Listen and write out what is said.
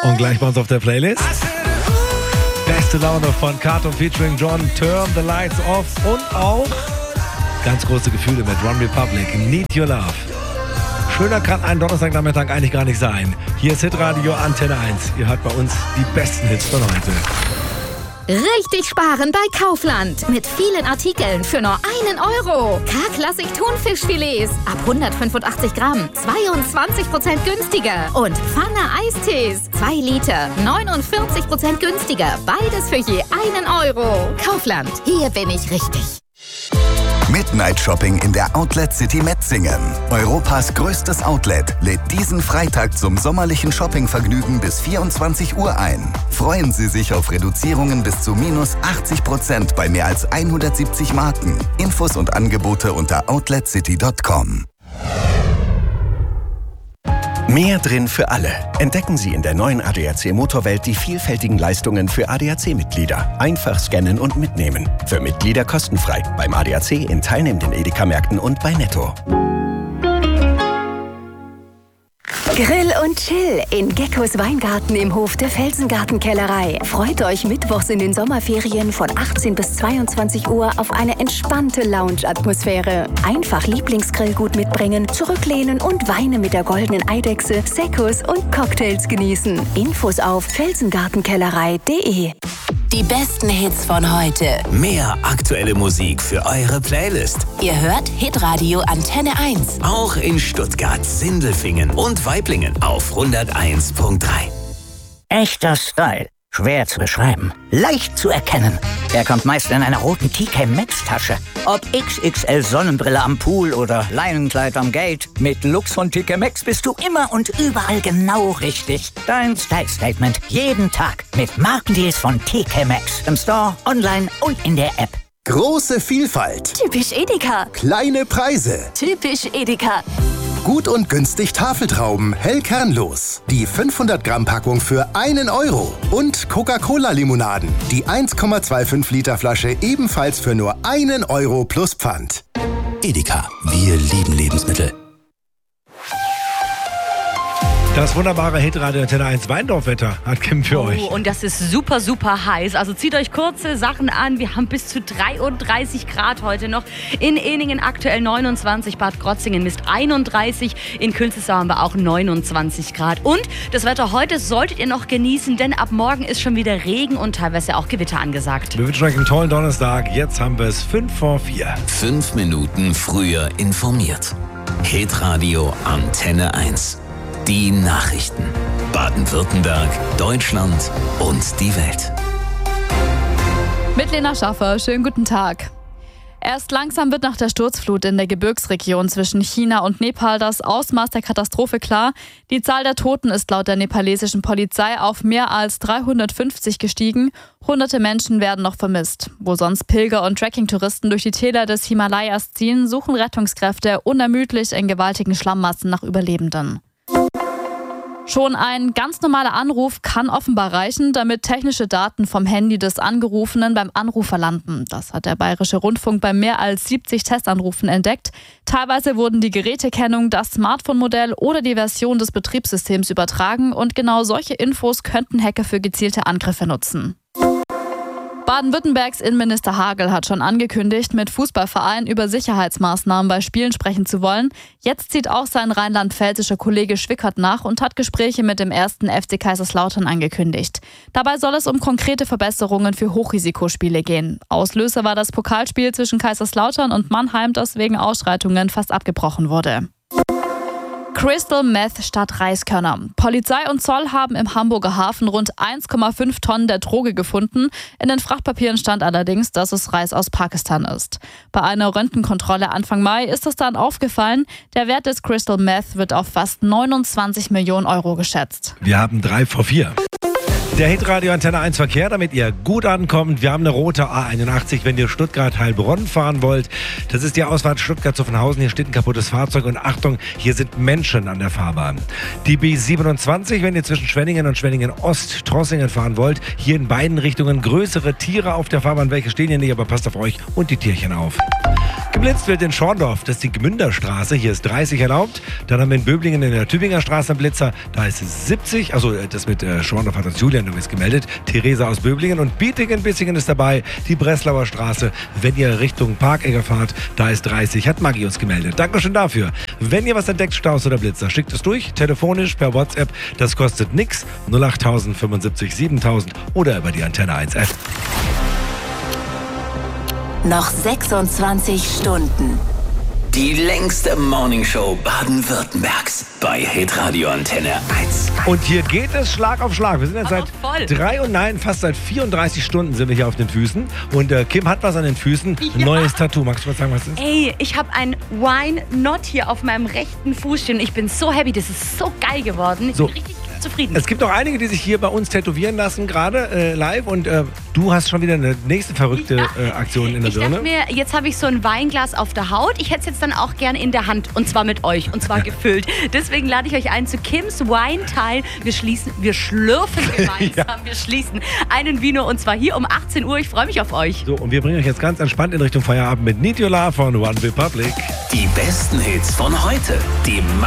Und gleich bei uns auf der Playlist beste Laune von Kato featuring John, Turn the Lights Off und auch ganz große Gefühle mit One Republic, Need Your Love. Schöner kann ein Donnerstagnachmittag eigentlich gar nicht sein. Hier ist Hitradio Antenne 1. Ihr hört bei uns die besten Hits von heute. Richtig sparen bei Kaufland. Mit vielen Artikeln für nur 1 Euro. K-Klassik Thunfischfilets ab 185 Gramm. 22% günstiger. Und Pfanne Eistees. 2 Liter. 49% günstiger. Beides für je 1 Euro. Kaufland. Hier bin ich richtig. Midnight Shopping in der Outlet City Metzingen. Europas größtes Outlet lädt diesen Freitag zum sommerlichen Shoppingvergnügen bis 24 Uhr ein. Freuen Sie sich auf Reduzierungen bis zu minus 80% bei mehr als 170 Marken. Infos und Angebote unter outletcity.com. Mehr drin für alle. Entdecken Sie in der neuen ADAC Motorwelt die vielfältigen Leistungen für ADAC-Mitglieder. Einfach scannen und mitnehmen. Für Mitglieder kostenfrei. Beim ADAC in teilnehmenden Edeka-Märkten und bei Netto. Grill und Chill in Geckos Weingarten im Hof der Felsengartenkellerei. Freut euch mittwochs in den Sommerferien von 18 bis 22 Uhr auf eine entspannte Lounge-Atmosphäre. Einfach Lieblingsgrillgut mitbringen, zurücklehnen und Weine mit der goldenen Eidechse, Seccos und Cocktails genießen. Infos auf felsengartenkellerei.de. Die besten Hits von heute. Mehr aktuelle Musik für eure Playlist. Ihr hört Hitradio Antenne 1. Auch in Stuttgart, Sindelfingen und Waiblingen auf 101.3. Echter Style. Schwer zu beschreiben. Leicht zu erkennen. Er kommt meist in einer roten TK Maxx Tasche. Ob XXL Sonnenbrille am Pool oder Leinenkleid am Gate. Mit Looks von TK Maxx bist du immer und überall genau richtig. Dein Style Statement jeden Tag mit Markendeals von TK Maxx. Im Store, online und in der App. Große Vielfalt. Typisch Edeka. Kleine Preise. Typisch Edeka. Gut und günstig Tafeltrauben, hell kernlos. Die 500 Gramm Packung für 1 Euro. Und Coca-Cola-Limonaden. Die 1,25 Liter Flasche ebenfalls für nur 1 Euro plus Pfand. Edeka, wir lieben Lebensmittel. Das wunderbare Hitradio Antenne 1 Weindorf-Wetter hat Kim für euch. Und das ist super, super heiß. Also zieht euch kurze Sachen an. Wir haben bis zu 33 Grad heute noch. In Ehningen aktuell 29, Bad Krotzingen misst 31. In Künzelsau haben wir auch 29 Grad. Und das Wetter heute solltet ihr noch genießen, denn ab morgen ist schon wieder Regen und teilweise auch Gewitter angesagt. Wir wünschen euch einen tollen Donnerstag. Jetzt haben wir es 5 vor 4. 5 Minuten früher informiert. Hitradio Antenne 1. Die Nachrichten. Baden-Württemberg, Deutschland und die Welt. Mit Lena Schaffer, schönen guten Tag. Erst langsam wird nach der Sturzflut in der Gebirgsregion zwischen China und Nepal das Ausmaß der Katastrophe klar. Die Zahl der Toten ist laut der nepalesischen Polizei auf mehr als 350 gestiegen. Hunderte Menschen werden noch vermisst. Wo sonst Pilger und Trekkingtouristen durch die Täler des Himalayas ziehen, suchen Rettungskräfte unermüdlich in gewaltigen Schlammmassen nach Überlebenden. Schon ein ganz normaler Anruf kann offenbar reichen, damit technische Daten vom Handy des Angerufenen beim Anrufer landen. Das hat der Bayerische Rundfunk bei mehr als 70 Testanrufen entdeckt. Teilweise wurden die Gerätekennung, das Smartphone-Modell oder die Version des Betriebssystems übertragen und genau solche Infos könnten Hacker für gezielte Angriffe nutzen. Baden-Württembergs Innenminister Hagel hat schon angekündigt, mit Fußballvereinen über Sicherheitsmaßnahmen bei Spielen sprechen zu wollen. Jetzt zieht auch sein rheinland-pfälzischer Kollege Schwickert nach und hat Gespräche mit dem 1. FC Kaiserslautern angekündigt. Dabei soll es um konkrete Verbesserungen für Hochrisikospiele gehen. Auslöser war das Pokalspiel zwischen Kaiserslautern und Mannheim, das wegen Ausschreitungen fast abgebrochen wurde. Crystal Meth statt Reiskörner. Polizei und Zoll haben im Hamburger Hafen rund 1,5 Tonnen der Droge gefunden. In den Frachtpapieren stand allerdings, dass es Reis aus Pakistan ist. Bei einer Röntgenkontrolle Anfang Mai ist es dann aufgefallen. Der Wert des Crystal Meth wird auf fast 29 Millionen Euro geschätzt. Wir haben 3 vor 4. Der Hitradio Antenne 1 Verkehr, damit ihr gut ankommt. Wir haben eine rote A81, wenn ihr Stuttgart-Heilbronn fahren wollt. Das ist die Ausfahrt Stuttgart-Zuffenhausen. Hier steht ein kaputtes Fahrzeug und Achtung, hier sind Menschen an der Fahrbahn. Die B27, wenn ihr zwischen Schwenningen und Schwenningen-Ost Trossingen fahren wollt. Hier in beiden Richtungen größere Tiere auf der Fahrbahn. Welche stehen hier nicht, aber passt auf euch und die Tierchen auf. Geblitzt wird in Schorndorf, das ist die Gmünderstraße, hier ist 30 erlaubt. Dann haben wir in Böblingen in der Tübinger Straße einen Blitzer, da ist es 70. Also das mit Schorndorf hat uns Julian übrigens gemeldet. Theresa aus Böblingen und Bietingen-Bissingen ist dabei. Die Breslauer Straße, wenn ihr Richtung Parkegger fahrt, da ist 30, hat Maggie uns gemeldet. Dankeschön dafür. Wenn ihr was entdeckt, Staus oder Blitzer, schickt es durch, telefonisch, per WhatsApp. Das kostet nix. 08000 75 7000 oder über die Antenne 1 App. Noch 26 Stunden. Die längste Morningshow Baden-Württembergs bei Hitradio Antenne 1. Und hier geht es Schlag auf Schlag. Wir sind jetzt fast seit 34 Stunden sind wir hier auf den Füßen. Und Kim hat was an den Füßen. Ja. Ein neues Tattoo. Magst du mal sagen, was das ist? Ey, ich habe ein Why Not hier auf meinem rechten Fuß stehen. Ich bin so happy. Das ist so geil geworden. Ich bin richtig zufrieden. Es gibt auch einige, die sich hier bei uns tätowieren lassen, gerade live. Und du hast schon wieder eine nächste verrückte Aktion in der Birne. Ich dachte mir, jetzt habe ich so ein Weinglas auf der Haut. Ich hätte es jetzt dann auch gerne in der Hand. Und zwar mit euch. Und zwar gefüllt. Deswegen lade ich euch ein zu Kims Wine Time. Wir schlürfen gemeinsam. Wir schließen einen Vino. Und zwar hier um 18 Uhr. Ich freue mich auf euch. So, und wir bringen euch jetzt ganz entspannt in Richtung Feierabend mit Need Your Love von One Republic. Die besten Hits von heute. Die